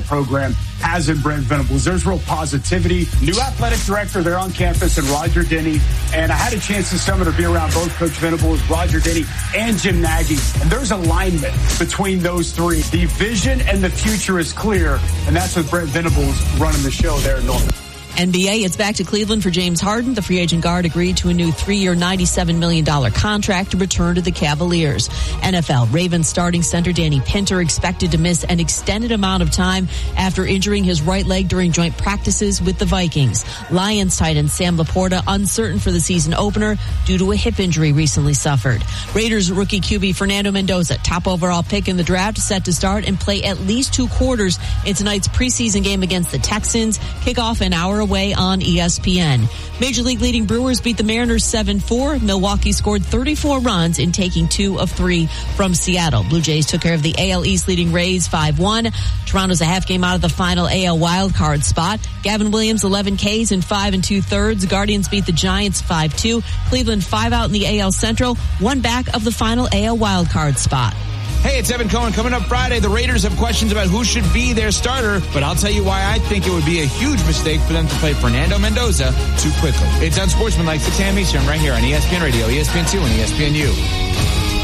program has in Brent Venables. There's real positivity. New athletic director there on campus in Roger Denny. And I had a chance this summer to be around both Coach Venables, Roger Denny, and Jim Nagy. And there's alignment between those three. The vision and the future is clear. And that's with Brent Venables running the show there in Norman. NBA, it's back to Cleveland for James Harden. The free agent guard agreed to a new 3-year, $97 million contract to return to the Cavaliers. NFL, Ravens starting center Danny Pinter expected to miss an extended amount of time after injuring his right leg during joint practices with the Vikings. Lions tight end Sam Laporta uncertain for the season opener due to a hip injury recently suffered. Raiders rookie QB Fernando Mendoza, top overall pick in the draft, set to start and play at least 2 quarters in tonight's preseason game against the Texans. Kickoff an hour away on ESPN. Major League leading Brewers beat the Mariners 7-4. Milwaukee scored 34 runs in taking 2 of 3 from Seattle. Blue Jays took care of the AL East leading Rays 5-1. Toronto's a half game out of the final AL wildcard spot. Gavin Williams 11 Ks in 5 2/3. Guardians beat the Giants 5-2. Cleveland 5 out in the AL Central, 1 back of the final AL wildcard spot. Hey, it's Evan Cohen. Coming up Friday, the Raiders have questions about who should be their starter, but I'll tell you why I think it would be a huge mistake for them to play Fernando Mendoza too quickly. It's Unsportsmanlike 6 a.m. Eastern right here on ESPN Radio, ESPN2, and ESPNU.